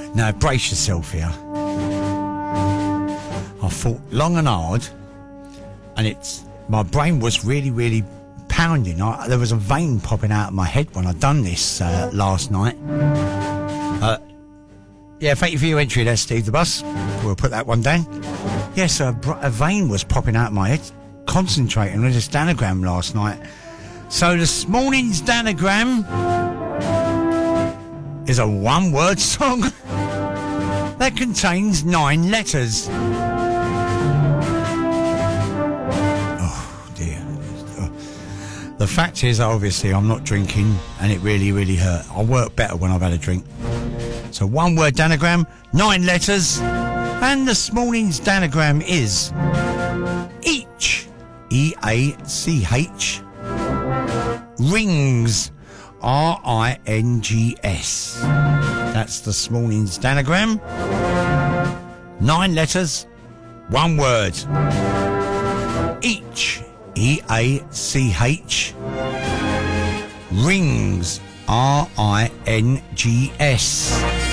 Now, brace yourself here. I thought long and hard, and my brain was really, really pounding. There was a vein popping out of my head when I done this last night. Yeah, thank you for your entry there, Steve the Bus. We'll put that one down. Yes, a vein was popping out of my head, concentrating on this Danagram last night. So this morning's Danagram is a one-word song that contains 9 letters. Oh, dear. The fact is, obviously, I'm not drinking, and it really, really hurt. I work better when I've had a drink. So one-word Danagram, 9 letters, and this morning's Danagram is each, E-A-C-H, rings, R-I-N-G-S. That's this morning's Danagram. 9 letters, 1 word. Each, E-A-C-H, rings, R-I-N-G-S.